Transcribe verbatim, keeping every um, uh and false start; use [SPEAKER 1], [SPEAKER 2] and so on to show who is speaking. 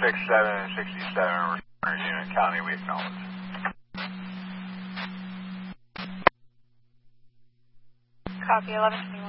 [SPEAKER 1] six seven sixty-seven, Unit County, we acknowledge.
[SPEAKER 2] Copy, eleven